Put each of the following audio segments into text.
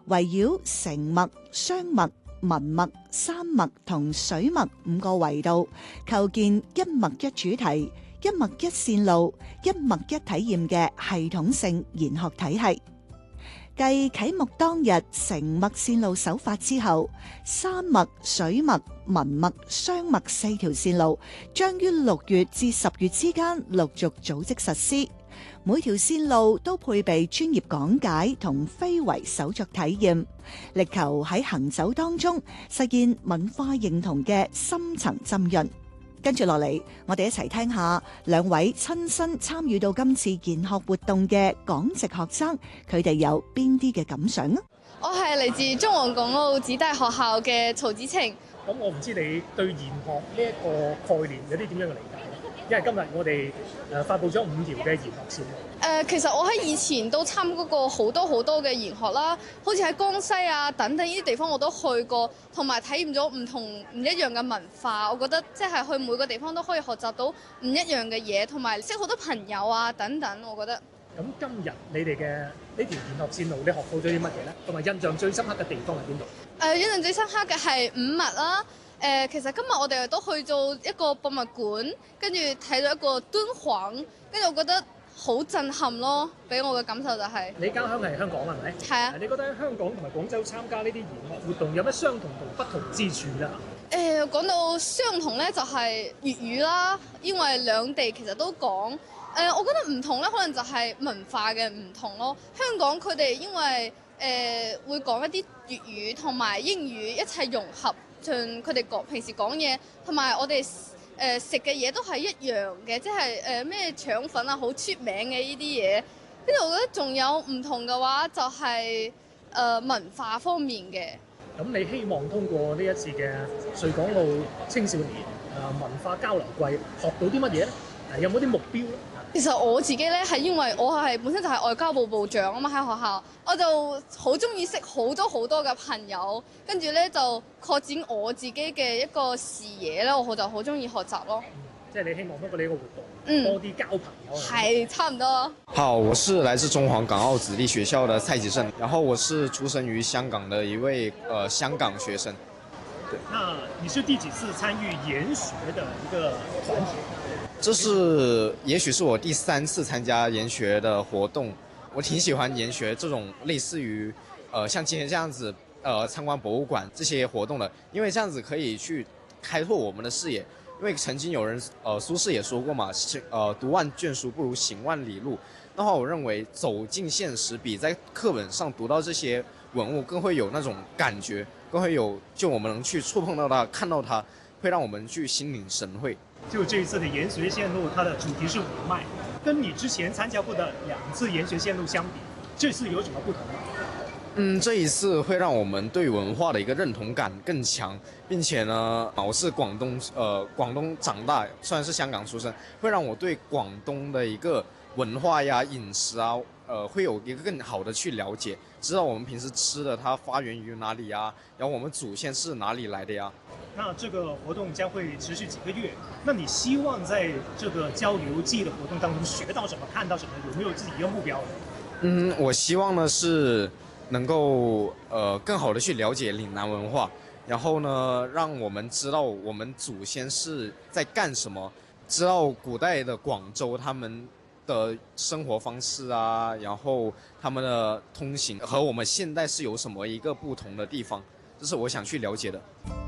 圍繞城脈、商脈、文脈、山脈同水脈5個維度，構建一脈一主題、一脈一線路、一脈一體驗嘅系統性研學體系。繼啟幕當日城脈線路首發之後，山脈、水脈、文脈、商脈4條線路將於6月至10月之間陸續組織實施。每條線路都配備專業講解同非遺手作體驗，力求喺行走當中實現文化認同嘅深層浸潤。跟住落嚟，我哋一齊聽下兩位親身參與到今次研學活動嘅港籍學生，佢哋有邊啲嘅感想啊？ 我係嚟自中皇港澳子弟學校嘅曹子晴。 咁我唔知你對研學呢一個概念有啲點樣嘅理解？因為今日我哋發布咗5條嘅研學線路。 其實我喺以前都參加過好多嘅研學啦，好似喺江西啊等等呢啲地方我都去過，同埋體驗咗唔一樣嘅文化。我覺得即係去每個地方都可以學習到唔一樣嘅嘢，同埋識好多朋友啊等等。我覺得。 咁今日你哋嘅呢條研學線路，你學到咗啲乜嘢咧？同埋印象最深刻嘅地方係邊度？ 印象最深刻嘅係五脈啦。其實今日我哋都去做一個博物館，跟住睇到一個敦煌，跟住我覺得好震撼咯。俾我嘅感受就係， 你家鄉係香港係咪？ 係啊。 你覺得喺香港同埋廣州參加呢啲研學活動有咩相同同不同之處咧？ 講到相同咧，就係粵語啦，因為兩地其實都講。我覺得唔同咧，可能就係文化嘅唔同咯。香港佢哋因為會講一啲粵語同埋英語一齊融合。佢哋平時講嘢，同埋我哋食嘅嘢都係一樣嘅，即係咩腸粉啊，好出名嘅呢啲嘢。跟住我覺得仲有唔同嘅話，就係文化方面嘅。 咁你希望通過呢一次嘅穗港澳青少年文化交流季學到啲乜嘢咧？有冇啲目標咧？ 其實我自己咧係因為我係本身就係外交部部長啊嘛，喺學校我就好中意識好多嘅朋友，跟住咧就擴展我自己嘅一個視野咧，我就好中意學習咯。 即係你希望通過呢個活動，多啲交朋友。 係差唔多。 好，我是來自中皇港澳子弟學校的蔡吉勝，然後我是出生於香港的一位香港學生。對。 那你是第幾次參與研學的一個團體？ 這是也許是我第3次參加研學的活動，我挺喜歡研學這種類似於像今天這樣子參觀博物館這些活動的，因為這樣子可以去開拓我們的視野。因為曾經有人蘇軾也說過嘛，讀萬卷書不如行萬里路。那話我認為走進現實比在課本上讀到這些文物更會有那種感覺，更會有就我們能去觸碰到它，看到它，會讓我們去心領神會。 就這一次的研學線路，它的主題是五脈，跟你之前參加過的2次研學線路相比，這次有什麼不同嗎？ 這一次會讓我們對文化的一個認同感更強，並且呢，我是廣東長大，雖然是香港出生，會讓我對廣東的一個文化呀、飲食啊，會有一個更好的去了解，知道我們平時吃的它發源於哪裡呀，然後我們祖先是哪裡來的呀。 那這個活動將會持續幾個月，那你希望在這個交流季的活動當中學到什麼、看到什麼？有沒有自己一個目標？ 我希望呢是能夠更好的去了解嶺南文化，然後呢讓我們知道我們祖先是在幹什麼，知道古代的廣州他們的生活方式啊，然後他們的通行和我們現代是有什麼一個不同的地方，這是我想去了解的。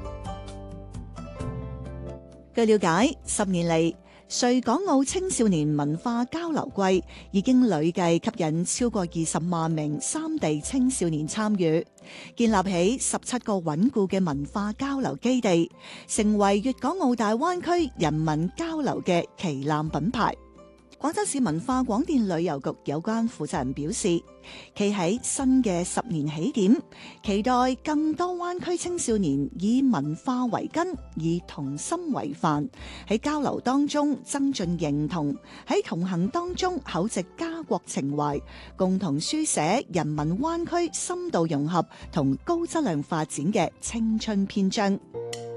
據了解，10年嚟，穗港澳青少年文化交流季已經累計吸引超過20萬名3地青少年參與，建立起17個穩固嘅文化交流基地，成為粵港澳大灣區人民交流嘅旗艦品牌。廣州市文化廣電旅遊局有關負責人表示，企喺新嘅10年起點，期待更多灣區青少年以文化為根，以童心為範，喺交流當中增進認同，喺同行當中厚植家國情懷，共同書寫人民灣區深度融合同高質量發展嘅青春篇章。